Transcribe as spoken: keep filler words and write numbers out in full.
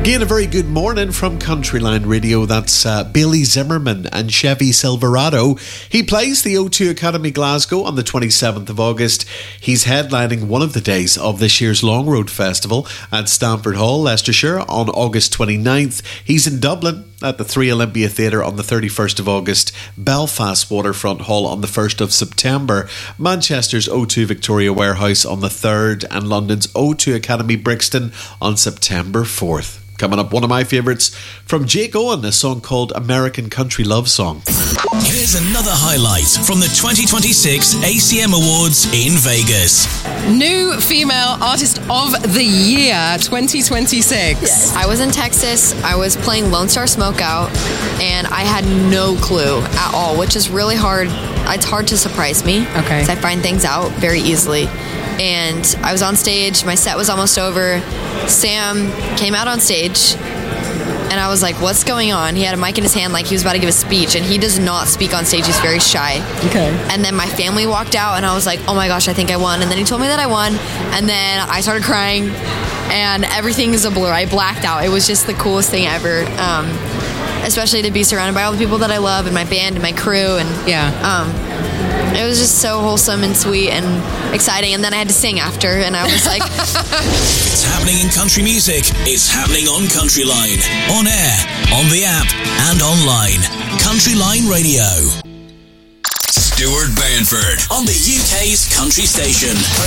Again, a very good morning from Countryline Radio. That's uh, Billy Zimmerman and Chevy Silverado. He plays the O two Academy Glasgow on the twenty-seventh of August. He's headlining one of the days of this year's Long Road Festival at Stamford Hall, Leicestershire, on August twenty-ninth. He's in Dublin at the Three Olympia Theatre on the thirty-first of August, Belfast Waterfront Hall on the first of September, Manchester's O two Victoria Warehouse on the third, and London's O two Academy Brixton on September fourth. Coming up, one of my favourites from Jake Owen, a song called American Country Love Song. Here's another highlight from the twenty twenty-six A C M Awards in Vegas. New Female Artist of the Year twenty twenty-six. Yes. I was in Texas. I was playing Lone Star Smokeout, and I had no clue at all, which is really hard. It's hard to surprise me. Okay. Because I find things out very easily. And I was on stage. My set was almost over. Sam came out on stage, and I was like, what's going on? He had a mic in his hand like he was about to give a speech, and he does not speak on stage. He's very shy. Okay. And then my family walked out, and I was like, oh my gosh, I think I won. And then he told me that I won, and then I started crying, and everything is a blur. I blacked out. It was just the coolest thing ever, um, especially to be surrounded by all the people that I love and my band and my crew. And yeah. Um, it was just so wholesome and sweet and exciting. And then I had to sing after, and I was like... It's happening in country music. It's happening on Countryline. On air, on the app, and online. Countryline Radio. Stuart Banford on the U K's country station.